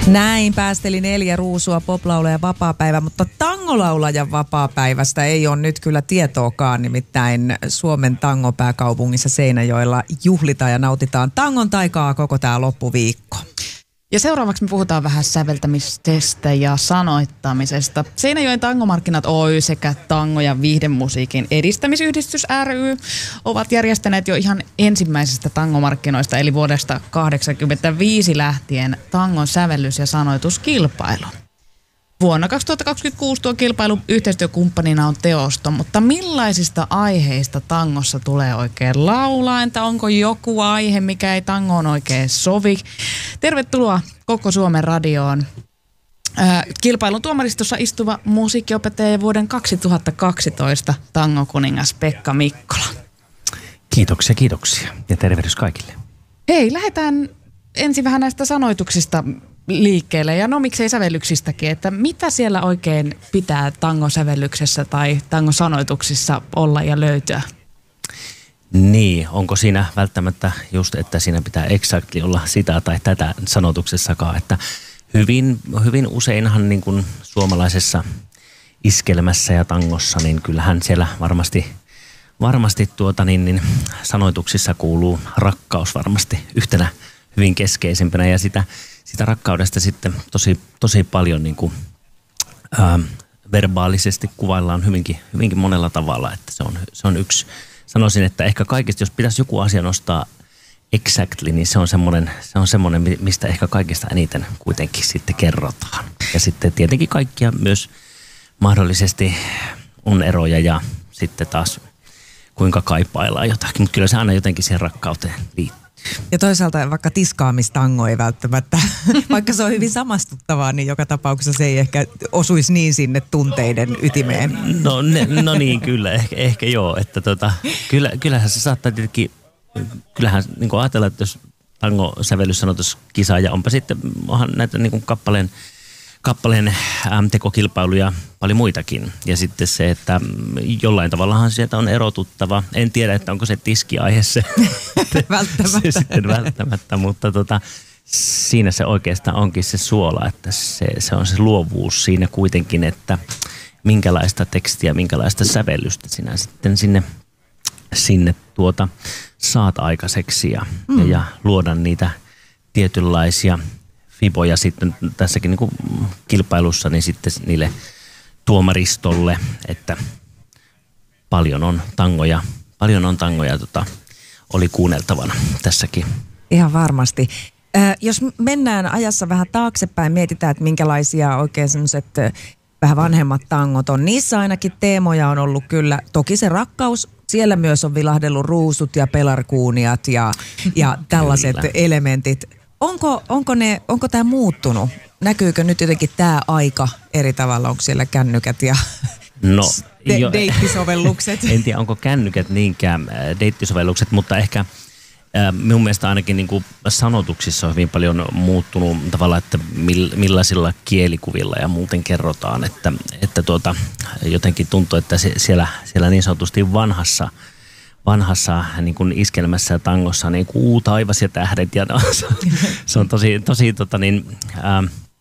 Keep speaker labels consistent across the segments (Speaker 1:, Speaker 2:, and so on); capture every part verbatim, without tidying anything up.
Speaker 1: Näin päästeli neljä ruusua poplaulajan vapaapäivä, mutta tangolaulajan vapaapäivästä ei ole nyt kyllä tietoakaan, nimittäin Suomen tangopääkaupungissa Seinäjoella juhlitaan ja nautitaan tangon taikaa koko tämä loppuviikko.
Speaker 2: Ja seuraavaksi me puhutaan vähän säveltämisestä ja sanoittamisesta. Seinäjoen tangomarkkinat Oy sekä tango- ja viihdemusiikin edistämisyhdistys ry ovat järjestäneet jo ihan ensimmäisestä tangomarkkinoista, eli vuodesta kahdeksankymmentäviisi lähtien tangon sävellys- ja sanoituskilpailun. Vuonna kaksituhattakaksikymmentäkuusi tuo kilpailu yhteistyökumppanina on Teosto, mutta millaisista aiheista tangossa tulee oikein laulaa? Entä onko joku aihe, mikä ei tangoon oikein sovi? Tervetuloa Koko Suomen radioon. Äh, kilpailun tuomaristossa istuva musiikkiopettaja ja vuoden kaksituhattakaksitoista tangokuningas Pekka Mikkola.
Speaker 3: Kiitoksia, kiitoksia ja tervehdys kaikille.
Speaker 2: Hei, lähdetään ensin vähän näistä sanoituksista liikkeelle ja no miksei sävellyksistäkin, että mitä siellä oikein pitää tangosävellyksessä tai tangosanoituksissa olla ja löytyä?
Speaker 3: Niin, onko siinä välttämättä just, että siinä pitää exactly olla sitä tai tätä sanotuksessakaan, että hyvin, hyvin useinhan niin kuin suomalaisessa iskelmässä ja tangossa, niin kyllähän siellä varmasti, varmasti tuota niin, niin sanoituksissa kuuluu rakkaus varmasti yhtenä hyvin keskeisimpänä ja sitä Sitä rakkaudesta sitten tosi, tosi paljon niin kuin, ää, verbaalisesti kuvaillaan hyvinkin, hyvinkin monella tavalla. Että se, on, se on yksi, sanoisin, että ehkä kaikista, jos pitäisi joku asia nostaa exactly, niin se on semmoinen, se on semmoinen, mistä ehkä kaikista eniten kuitenkin sitten kerrotaan. Ja sitten tietenkin kaikkia myös mahdollisesti on eroja ja sitten taas kuinka kaipaillaan jotakin. Mutta kyllä se aina jotenkin siihen rakkauteen liittyy.
Speaker 1: Ja toisaalta vaikka tiskaamistango ei välttämättä, vaikka se on hyvin samastuttavaa, niin joka tapauksessa se ei ehkä osuisi niin sinne tunteiden ytimeen.
Speaker 3: No, ne, no niin, kyllä, ehkä, ehkä joo. Että tota, kyllä, kyllähän se saattaa tietenkin, kyllähän niin kuin ajatellaan, että jos tango-sävellyssanoituskisa ja onpa sitten onhan näitä niin kuin kappaleen, kappaleen äm, tekokilpailuja paljon muitakin. Ja sitten se, että jollain tavallahan sieltä on erotuttava. En tiedä, että onko se tiskiaihe se.
Speaker 1: Välttämättä.
Speaker 3: Se sitten välttämättä, mutta tota, siinä se oikeastaan onkin se suola, että se, se on se luovuus siinä kuitenkin, että minkälaista tekstiä, minkälaista sävellystä sinä sitten sinne, sinne tuota saat aikaiseksi ja, mm. ja luoda niitä tietynlaisia fiboja sitten tässäkin niin kuin kilpailussa niin sitten niille tuomaristolle, että paljon on tangoja, paljon on tangoja tota, oli kuunneltavana tässäkin.
Speaker 1: Ihan varmasti. Äh, jos mennään ajassa vähän taaksepäin, mietitään, että minkälaisia oikein sellaiset vähän vanhemmat tangot on. Niissä ainakin teemoja on ollut kyllä, toki se rakkaus, siellä myös on vilahdellut ruusut ja pelarkuuniat ja, ja tällaiset elementit. Onko, onko, ne, onko tämä muuttunut? Näkyykö nyt jotenkin tämä aika eri tavalla? Onko siellä kännykät ja
Speaker 3: no,
Speaker 1: de-
Speaker 3: jo,
Speaker 1: deittisovellukset?
Speaker 3: En tiedä, onko kännykät niinkään äh, deittisovellukset, mutta ehkä äh, minun mielestä ainakin niin kuin sanotuksissa on hyvin paljon muuttunut tavallaan, että mill, millaisilla kielikuvilla ja muuten kerrotaan. Että, että tuota, jotenkin tuntuu, että se, siellä, siellä niin sanotusti vanhassa vanhassa niin kuin iskelmässä ja tangossa niin kuu, taivas ja tähdet ja no, se, se on tosi, tosi tota niin, ää,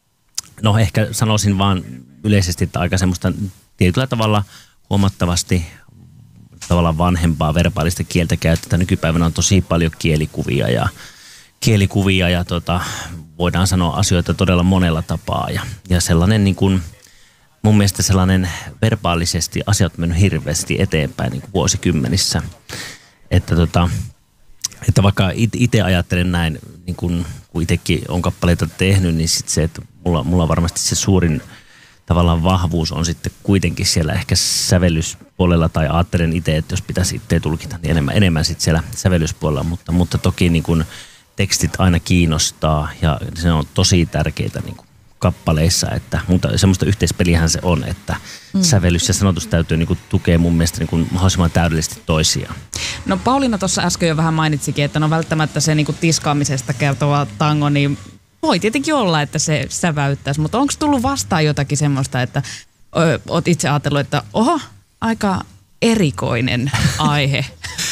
Speaker 3: no ehkä sanoisin vaan yleisesti, että aika semmoista tietyllä tavalla huomattavasti tavallaan vanhempaa verbaalista kieltä käytetään. Nykypäivänä on tosi paljon kielikuvia ja kielikuvia ja tota, voidaan sanoa asioita todella monella tapaa ja, ja sellainen niin kuin mun mielestä sellainen verbaalisesti asiat on mennyt hirveästi eteenpäin niin kuin vuosikymmenissä. Että, tota, että vaikka itse ajattelen näin, niin kun, kun itsekin on kappaleita tehnyt, niin sit se, että mulla, mulla varmasti se suurin tavallaan vahvuus on sitten kuitenkin siellä ehkä sävellyspuolella, tai ajattelen itse, että jos pitäisi itse tulkita, niin enemmän, enemmän sitten siellä sävellyspuolella, mutta, mutta toki niin kun tekstit aina kiinnostaa ja se on tosi tärkeitä niin kun kappaleissa, että, mutta semmoista yhteispelihän se on, että mm. sävellys ja sanotus täytyy niin kuin tukea mun mielestä niin kuin mahdollisimman täydellisesti toisiaan.
Speaker 2: No Pauliina tuossa äsken jo vähän mainitsikin, että no välttämättä se niin kuin tiskaamisesta kertova tango, niin voi tietenkin olla, että se säväyttäisi, mutta onko tullut vastaan jotakin semmoista, että ö, oot itse ajatellut, että oho, aika erikoinen aihe?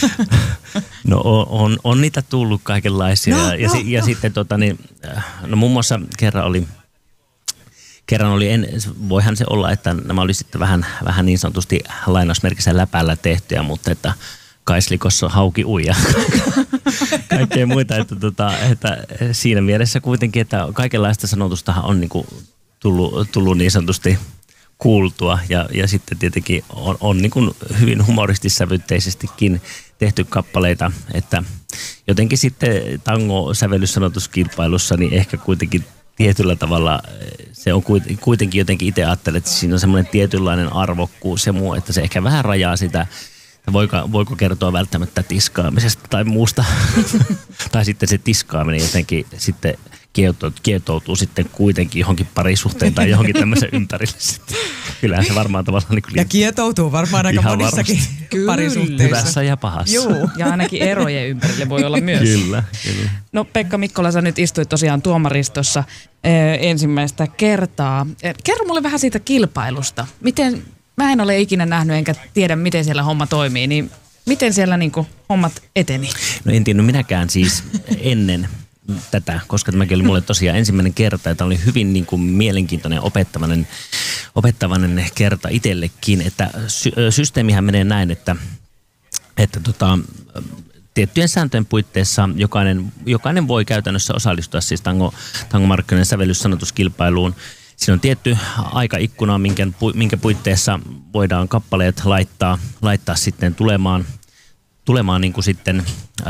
Speaker 3: No on, on, on niitä tullut kaikenlaisia
Speaker 1: no,
Speaker 3: ja,
Speaker 1: no,
Speaker 3: ja, ja
Speaker 1: no.
Speaker 3: sitten tota niin, no muun muassa kerran oli kerran oli, en, voihan se olla, että nämä oli sitten vähän, vähän niin sanotusti lainausmerkissä läpällä tehtyjä, mutta että Kaislikossa hauki uija. Kaikkea muita, että, tota, että siinä mielessä kuitenkin, että kaikenlaista sanotustahan on niin kuin tullut, tullut niin sanotusti kuultua ja, ja sitten tietenkin on, on niin kuin hyvin humoristissävytteisestikin tehty kappaleita, että jotenkin sitten tango-sävellyssanotuskilpailussa niin ehkä kuitenkin tietyllä tavalla se on kuitenkin jotenkin itse ajattelen, että siinä on semmoinen tietynlainen arvokkuus ja muu, että se ehkä vähän rajaa sitä, voiko, voiko kertoa välttämättä tiskaamisesta tai muusta. Tai sitten se tiskaaminen jotenkin sitten kietoutuu, kietoutuu sitten kuitenkin johonkin parisuhteen tai johonkin tämmöisen ympärille sitten. Kyllähän se varmaan tavallaan niin kuin
Speaker 1: ja kietoutuu varmaan aika monissakin parisuhteissa.
Speaker 3: Hyvässä ja pahassa.
Speaker 2: Joo, ja ainakin erojen ympärille voi olla myös.
Speaker 3: Kyllä, kyllä.
Speaker 2: No Pekka Mikkola, sä nyt istuit tosiaan tuomaristossa eh, ensimmäistä kertaa. Eh, kerro mulle vähän siitä kilpailusta. Miten, mä en ole ikinä nähnyt enkä tiedä, miten siellä homma toimii, niin miten siellä niinku hommat eteni?
Speaker 3: No en tiennyt minäkään siis ennen tätä, koska tämäkin oli mulle tosiaan ensimmäinen kerta, että oli hyvin niin kuin mielenkiintoinen opettavainen, opettavainen kerta itsellekin, että sy- systeemihän menee näin, että, että tota, tiettyjen sääntöjen puitteissa jokainen, jokainen voi käytännössä osallistua siis tango, tangomarkkinoiden sävellyssanotuskilpailuun. Siinä on tietty aikaikkuna, minkä, minkä puitteissa voidaan kappaleet laittaa, laittaa sitten tulemaan tulemaan niin kuin sitten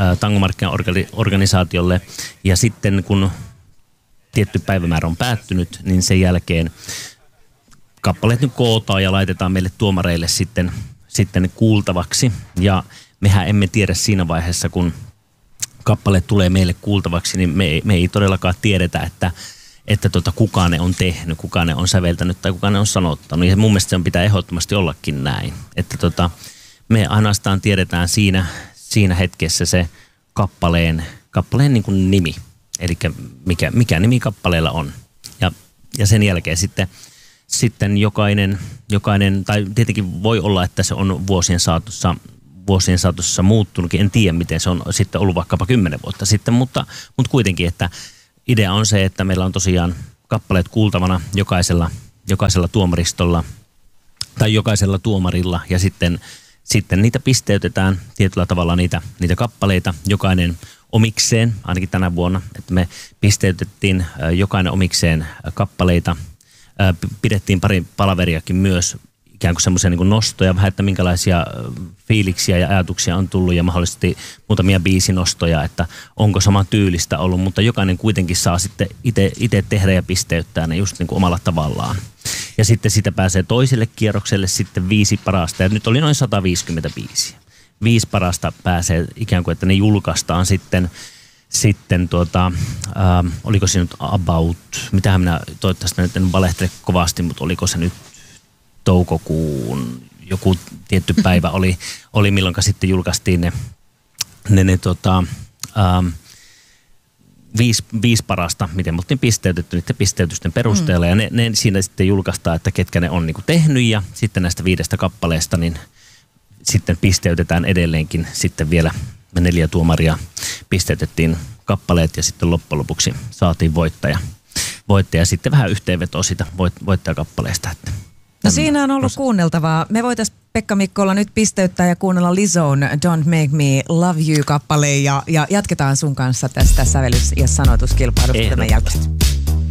Speaker 3: tangomarkkinaorganisaatiolle ja sitten kun tietty päivämäärä on päättynyt, niin sen jälkeen kappaleet nyt kootaan ja laitetaan meille tuomareille sitten, sitten kuultavaksi ja mehän emme tiedä siinä vaiheessa, kun kappaleet tulee meille kuultavaksi, niin me ei, me ei todellakaan tiedetä, että että tota, kuka ne on tehnyt, kuka ne on säveltänyt tai kuka ne on sanottanut. Ja mun mielestä se pitää ehdottomasti ollakin näin, että tota, me ainoastaan tiedetään siinä, siinä hetkessä se kappaleen, kappaleen niin kuin nimi, eli mikä, mikä nimi kappaleella on. Ja, ja sen jälkeen sitten, sitten jokainen, jokainen, tai tietenkin voi olla, että se on vuosien saatossa, vuosien saatossa muuttunutkin. En tiedä, miten se on sitten ollut vaikkapa kymmenen vuotta sitten, mutta, mutta kuitenkin, että idea on se, että meillä on tosiaan kappaleet kuultavana jokaisella, jokaisella tuomaristolla tai jokaisella tuomarilla ja sitten Sitten niitä pisteytetään tietyllä tavalla niitä, niitä kappaleita, jokainen omikseen, ainakin tänä vuonna, että me pisteytettiin jokainen omikseen kappaleita, pidettiin pari palaveriakin myös, ikään kuin semmoisia niin kuin nostoja, vähän, että minkälaisia fiiliksiä ja ajatuksia on tullut ja mahdollisesti muutamia biisinostoja, että onko sama tyylistä ollut, mutta jokainen kuitenkin saa sitten itse tehdä ja pisteyttää ne just niin kuin omalla tavallaan. Ja sitten sitä pääsee toiselle kierrokselle sitten viisi parasta, ja nyt oli noin sata viisikymmentä biisiä. Viisi parasta pääsee ikään kuin, että ne julkaistaan sitten, sitten tuota, äh, oliko se nyt about, mitähän minä toivottavasti nyt en valehtele kovasti, mutta oliko se nyt toukokuun joku tietty päivä oli, oli milloinka sitten julkaistiin ne, ne, ne tota, ähm, viisi, viisi parasta, miten me oltiin pisteytetty niiden pisteytysten perusteella. Mm. Ja ne, ne siinä sitten julkaistaan, että ketkä ne on niin kuin tehnyt ja sitten näistä viidestä kappaleesta niin sitten pisteytetään edelleenkin sitten vielä me neljä tuomaria pisteytettiin kappaleet ja sitten loppujen lopuksi saatiin voittaja. Voittaja sitten vähän yhteenvetoa siitä voit, voittajakappaleesta, että
Speaker 1: no siinä on ollut Rosa. Kuunneltavaa. Me voitaisiin Pekka Mikkola nyt pisteyttää ja kuunnella Lizzo'n Don't Make Me Love You -kappaleen ja, ja jatketaan sun kanssa tästä sävellys- ja sanotuskilpailusta tämän jälkeen.